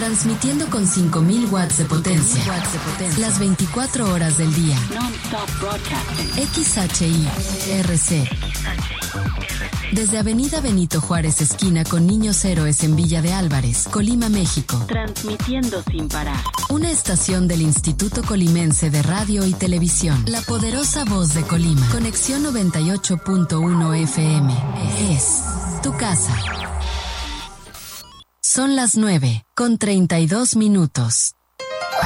Transmitiendo con 5000 watts de potencia. Las 24 horas del día. Non-stop broadcasting. XHI-RC. Desde Avenida Benito Juárez, esquina con Niños Héroes en Villa de Álvarez, Colima, México. Transmitiendo sin parar. Una estación del Instituto Colimense de Radio y Televisión. La poderosa voz de Colima. Conexión 98.1 FM. Es tu casa. Son las 9:32.